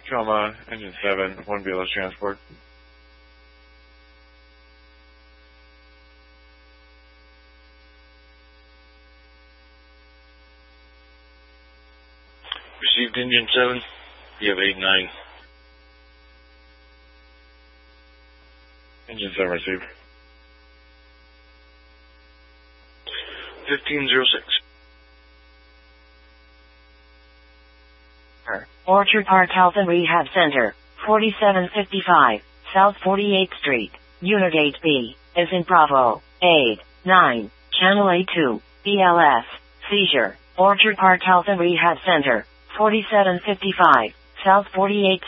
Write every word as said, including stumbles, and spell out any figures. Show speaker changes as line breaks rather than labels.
Tacoma, engine seven, one B L S transport.
Received engine seven. You have eight nine.
Engine seven received.
fifteen oh six.
Orchard Park Health and Rehab Center, forty-seven fifty-five, South forty-eighth Street, Unit eight B, is in Bravo, eight, nine, Channel A two, B L S, seizure, Orchard Park Health and Rehab Center, forty-seven fifty-five, South forty-eighth